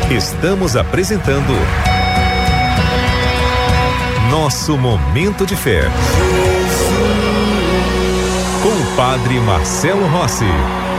Estamos apresentando Nosso Momento de Fé, com o Padre Marcelo Rossi.